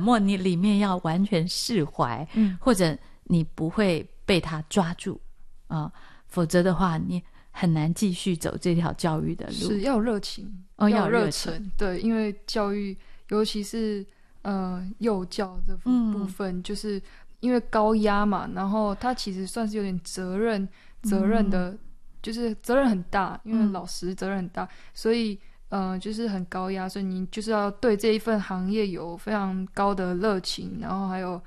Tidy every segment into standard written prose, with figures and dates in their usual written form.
默，你里面要完全释怀，或者你不会被他抓住否则的话你很难继续走这条教育的路。 是要有热情， 要有热忱，对，因为教育尤其是幼教这部分，就是因为高压嘛，然后它其实算是有点责任的，就是责任很大，因为老师责任很大，所以就是很高压，所以你就是要对这一份行业有非常高的热情，然后还有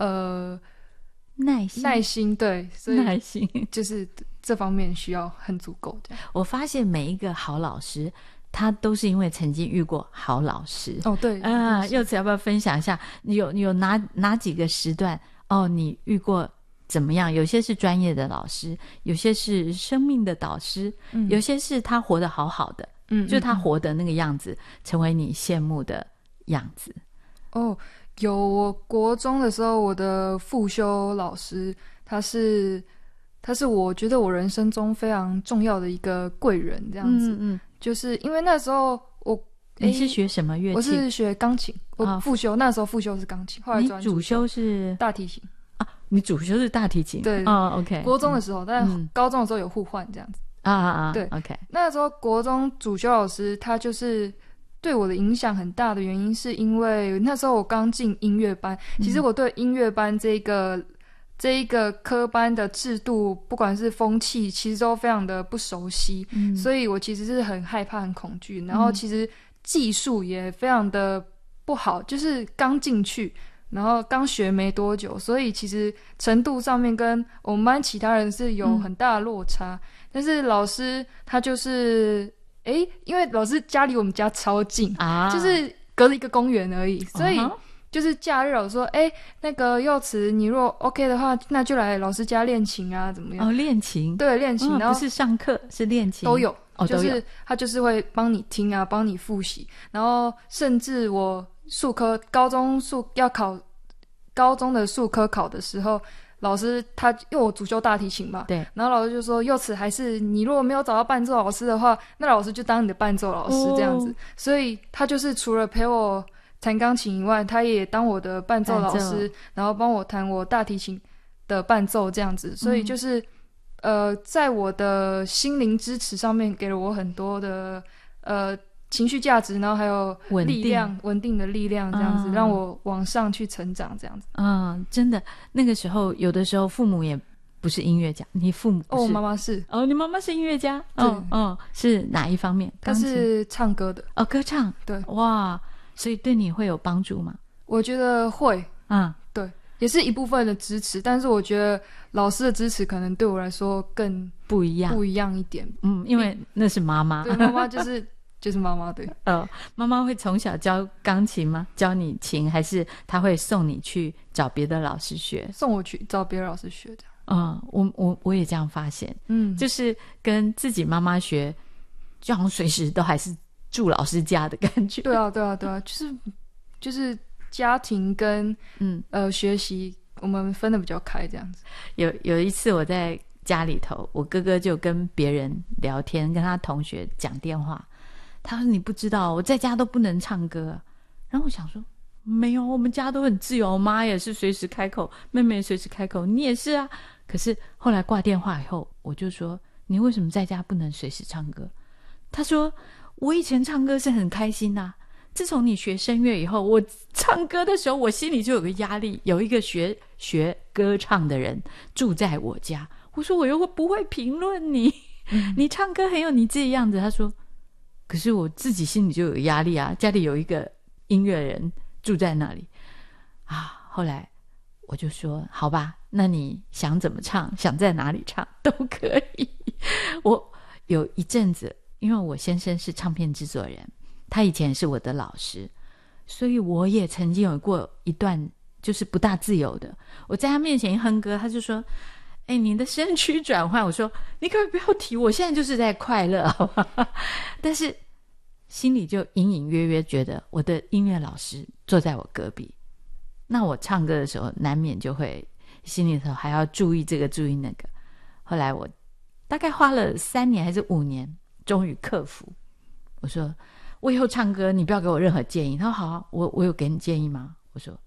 耐心，对，所以耐心就是这方面需要很足够的。 我发现每一个好老师他都是因为曾经遇过好老师。 对柚子要不要分享一下你有哪几个时段你遇过怎么样？有些是专业的老师，有些是生命的导师，有些是他活得好好的，就是他活的那个样子成为你羡慕的样子。 有，我国中的时候我的复修老师他是我觉得我人生中非常重要的一个贵人这样子。就是因为那时候你是学什么乐器？ 我是学钢琴，我复修那时候复修是钢琴，后来转主修是大提琴你主修是大提琴？ 对 OK。 国中的时候，但高中的时候有互换这样子对 OK。 那时候国中主修老师他就是对我的影响很大的原因，是因为那时候我刚进音乐班，其实我对音乐班这一个科班的制度，不管是风气，其实都非常的不熟悉，所以我其实是很害怕、很恐惧，然后其实技术也非常的不好，就是刚进去，然后刚学没多久，所以其实程度上面跟我们班其他人是有很大的落差。但是老师他就是因为老师家离我们家超近就是隔着一个公园而已，所以就是假日老师说那个柚子你如果 OK 的话，那就来老师家练琴啊怎么样。 练琴。 对，练琴，然后不是上课，是练琴都有就是他就是会帮你听啊，帮你复习，然后甚至我高中的数科考的时候，老师他因为我主修大提琴嘛， 对， 然后老师就说柚子还是你如果没有找到伴奏老师的话，那老师就当你的伴奏老师这样子。所以他就是除了陪我弹钢琴以外，他也当我的伴奏老师，然后帮我弹我大提琴的伴奏这样子。所以就是在我的心灵支持上面给了我很多的情绪价值，然后还有力量，稳定的力量这样子，让我往上去成长这样子。 真的那个时候有的时候父母也不是音乐家。你父母不是？ 我妈妈是。 你妈妈是音乐家？是哪一方面？ 她是唱歌的。 歌唱。对。哇，所以对你会有帮助吗？ 我觉得会。对，也是一部分的支持，但是我觉得老师的支持可能对我来说更不一样一点。因为那是妈妈。 对，妈妈就是妈妈。对。 妈妈会从小教钢琴吗？教你琴，还是她会送你去找别的老师学？ 送我去找别的老师学这样。 我也这样发现。就是跟自己妈妈学，就好像随时都还是住老师家的感觉。 对啊，就是家庭跟学习我们分得比较开这样子。 有一次我在家里头，我哥哥就跟别人聊天，跟他同学讲电话，他说你不知道我在家都不能唱歌。然后我想说没有，我们家都很自由，我妈也是随时开口，妹妹随时开口，你也是啊。可是后来挂电话以后，我就说你为什么在家不能随时唱歌？他说我以前唱歌是很开心啊，自从你学声乐以后，我唱歌的时候我心里就有个压力，有一个学歌唱的人住在我家。我说我又不会评论你，你唱歌很有你自己样子。他说可是我自己心里就有压力啊，家里有一个音乐人住在那里后来我就说好吧，那你想怎么唱，想在哪里唱都可以。我有一阵子，因为我先生是唱片制作人，他以前是我的老师，所以我也曾经有过一段就是不大自由的。我在他面前一哼歌，他就说你的身躯转换。我说你可不可以不要提，我现在就是在快乐好吧。但是心里就隐隐约约觉得我的音乐老师坐在我隔壁，那我唱歌的时候难免就会心里头还要注意这个注意那个。后来我大概花了3年还是5年终于克服。我说我以后唱歌你不要给我任何建议。他说好啊，我有给你建议吗？我说